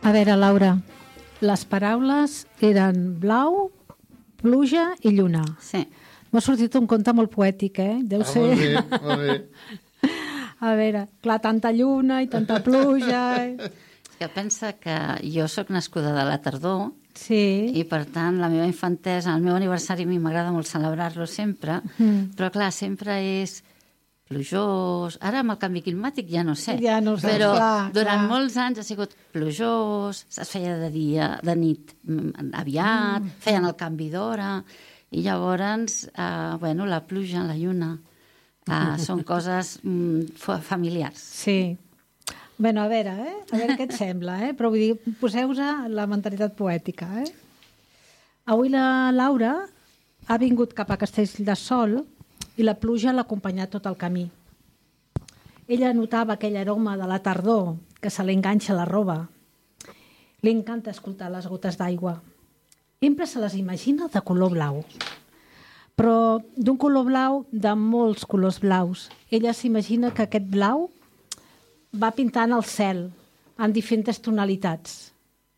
A veure, Laura, les paraules eren blau, pluja i lluna. Sí. M'ha sortit un conte molt poètic, Deu ser... Molt bé, molt bé. A veure, clar, tanta lluna i tanta pluja... Que pensa que jo sóc nascuda de la tardor Sí. i, per tant, la meva infantesa, el meu aniversari a mi m'agrada molt celebrar-lo sempre, però, clar, sempre és plujós. Ara, amb el canvi climàtic, ja no sé. Ja no sé, però clar, durant clar. molts anys ha sigut plujós, es feia de dia, de nit aviat, feien el canvi d'hora, i llavors, bueno, la pluja, la lluna, són coses familiars. Sí. Bueno, a veure què et sembla, Però vull dir, poseu-vos la mentalitat poètica, Avui la Laura ha vingut cap a Castellterçol i la pluja l'ha acompanyat tot el camí. Ella notava aquell aroma de la tardor que se li enganxa a la roba. Li encanta escoltar les gotes d'aigua. Sempre se les imagina de color blau, però d'un color blau de molts colors blaus. Ella s'imagina que aquest blau va pintant el cel en diferents tonalitats.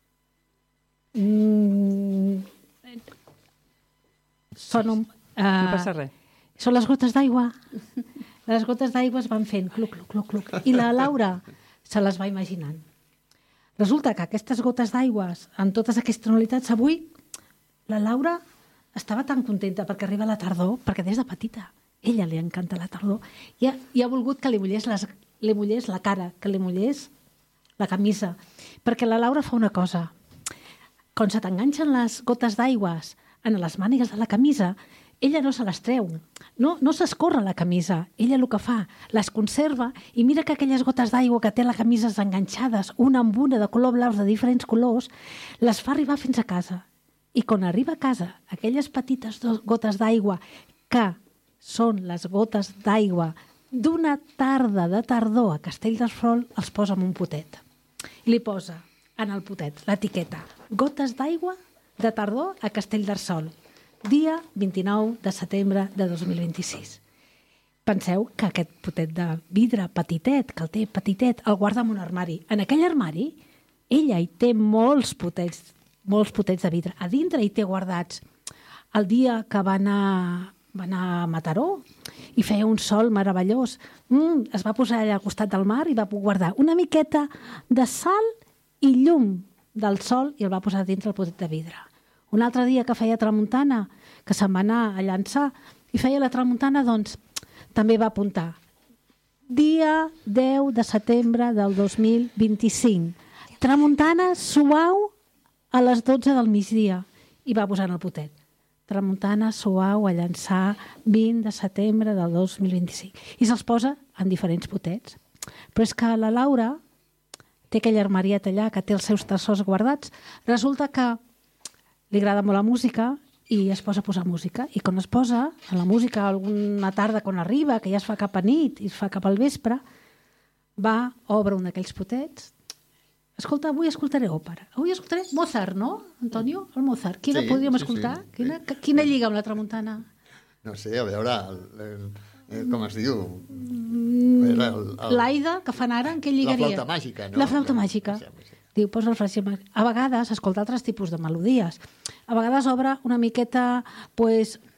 No passa res. Són les gotes d'aigua. Les gotes d'aigua es van fent cluc, cluc, cluc, cluc. I la Laura se les va imaginant. Resulta que aquestes gotes d'aigua, en totes aquestes tonalitats, avui la Laura estava tan contenta perquè arriba la tardor, perquè des de petita ella li encanta la tardor, i ha volgut que li mullés la cara, que li mullés la camisa, perquè la Laura fa una cosa. Quan se t'enganxen les gotes d'aigües en les mànigues de la camisa, ella no se les treu, no s'escorre la camisa, ella el que fa, les conserva i mira que aquelles gotes d'aigua que té la camisa enganxades, una amb una de color blau de diferents colors, les fa arribar fins a casa. I quan arriba a casa, aquelles petites gotes d'aigua que són les gotes d'aigua d'una tarda de tardor a Castellterçol, els posa en un potet. I li posa en el potet l'etiqueta gotes d'aigua de tardor a Castellterçol, dia 29 de setembre de 2026. Penseu que aquest potet de vidre petitet, que el té petitet, el guarda en un armari. En aquell armari, ella hi té molts potets de vidre. A dintre hi té guardats el dia que va anar a Mataró i feia un sol meravellós. Es va posar allà al costat del mar i va guardar una miqueta de sal i llum del sol i el va posar dintre el potet de vidre. Un altre dia que feia tramuntana, que se'n va anar a llançar i feia la tramuntana, doncs també va apuntar dia 10 de setembre del 2025. Tramuntana suau a les 12 del migdia i va posar en el potet. Tramuntana suau a llançar 20 de setembre del 2025. I se'ls posa en diferents potets. Però és que la Laura té aquell armariet allà que té els seus tresors guardats. Resulta que li agrada molt la música i es posa a posar música. I quan es posa en la música alguna tarda quan arriba, que ja es fa cap a nit i es fa cap al vespre, obre un d'aquells potets. Escolta, avui escoltaré òpera. Avui escoltaré Mozart, no, Antonio? El Mozart. Quina podríem escoltar? Quina lliga amb la tramuntana? No sé, a veure, com es diu? L'Aida, que fan ara, en què lligaria? La flauta màgica, no? La flauta màgica. Diu, posa el frase màgic. A vegades escolta altres tipus de melodies. A vegades obre una miqueta,